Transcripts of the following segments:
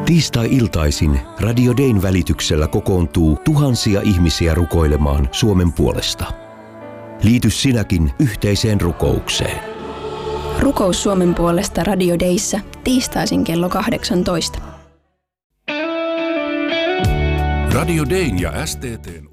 Tiistai-iltaisin Radio Dayn välityksellä kokoontuu tuhansia ihmisiä rukoilemaan Suomen puolesta. Liity sinäkin yhteiseen rukoukseen. Rukous Suomen puolesta Radio Dayssä tiistaisin kello 18. Radio Dayn ja STT:n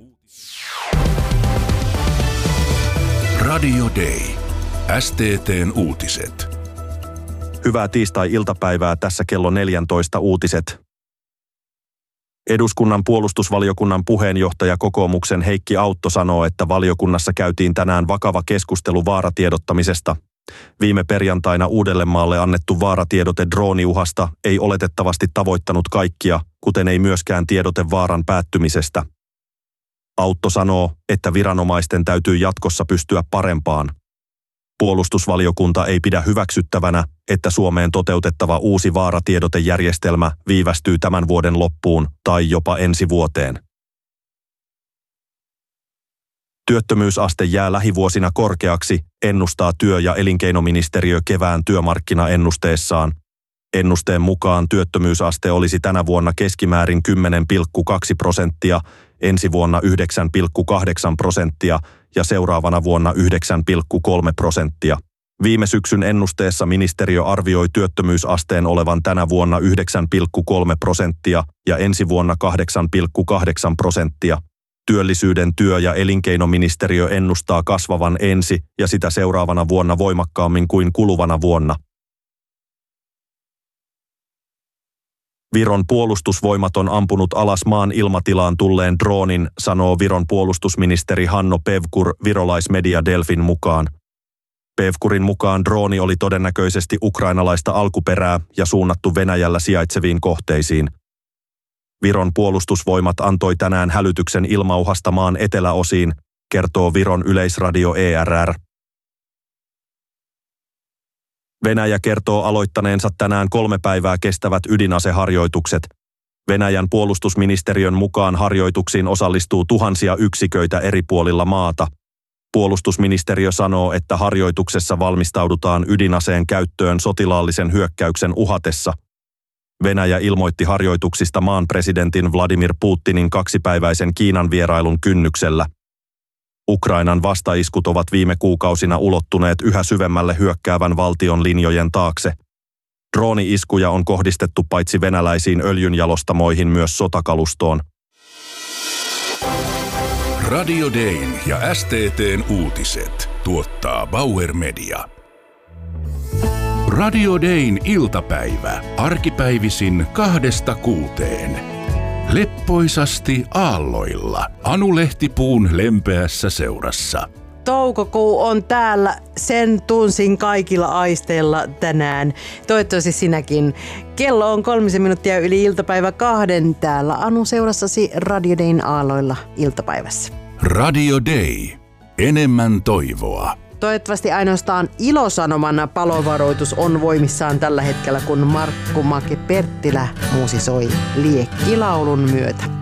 Radio Day. STT:n uutiset. Hyvää tiistai-iltapäivää, tässä kello 14 uutiset. Eduskunnan puolustusvaliokunnan puheenjohtaja kokoomuksen Heikki Autto sanoo, että valiokunnassa käytiin tänään vakava keskustelu vaaratiedottamisesta. Viime perjantaina Uudellemaalle annettu vaaratiedote drooniuhasta ei oletettavasti tavoittanut kaikkia, kuten ei myöskään tiedote vaaran päättymisestä. Autto sanoo, että viranomaisten täytyy jatkossa pystyä parempaan. Puolustusvaliokunta ei pidä hyväksyttävänä, että Suomeen toteutettava uusi vaaratiedotejärjestelmä viivästyy tämän vuoden loppuun tai jopa ensi vuoteen. Työttömyysaste jää lähivuosina korkeaksi, ennustaa työ- ja elinkeinoministeriö kevään työmarkkinaennusteessaan. Ennusteen mukaan työttömyysaste olisi tänä vuonna keskimäärin 10,2%, ensi vuonna 9,8% ja seuraavana vuonna 9,3%. Viime syksyn ennusteessa ministeriö arvioi työttömyysasteen olevan tänä vuonna 9,3% ja ensi vuonna 8,8%. Työllisyyden työ- ja elinkeinoministeriö ennustaa kasvavan ensi ja sitä seuraavana vuonna voimakkaammin kuin kuluvana vuonna. Viron puolustusvoimat on ampunut alas maan ilmatilaan tulleen droonin, sanoo Viron puolustusministeri Hanno Pevkur virolaismedia Delfin mukaan. Pevkurin mukaan drooni oli todennäköisesti ukrainalaista alkuperää ja suunnattu Venäjällä sijaitseviin kohteisiin. Viron puolustusvoimat antoi tänään hälytyksen ilmauhasta maan eteläosiin, kertoo Viron yleisradio ERR. Venäjä kertoo aloittaneensa tänään 3 päivää kestävät ydinaseharjoitukset. Venäjän puolustusministeriön mukaan harjoituksiin osallistuu tuhansia yksiköitä eri puolilla maata. Puolustusministeriö sanoo, että harjoituksessa valmistaudutaan ydinaseen käyttöön sotilaallisen hyökkäyksen uhatessa. Venäjä ilmoitti harjoituksista maan presidentin Vladimir Putinin 2-päiväisen Kiinan vierailun kynnyksellä. Ukrainan vastaiskut ovat viime kuukausina ulottuneet yhä syvemmälle hyökkäävän valtion linjojen taakse. Drooni-iskuja on kohdistettu paitsi venäläisiin öljynjalostamoihin myös sotakalustoon. Radio Dayn ja STT:n uutiset tuottaa Bauer Media. Radio Dayn iltapäivä arkipäivisin 2–6. Leppoisasti aalloilla Anu Lehtipuun lempeässä seurassa. Toukokuu on täällä, sen tunsin kaikilla aisteilla tänään. Toivottavasti sinäkin. Kello on 3 minuuttia yli iltapäivä 2 täällä Anu seurassasi Radio Dayn aalloilla iltapäivässä. Radio Day. Enemmän toivoa. Toivottavasti ainoastaan Ilosanoman palovaroitus on voimissaan tällä hetkellä, kun Markku Make Perttilä muusisoi liekkilaulun myötä.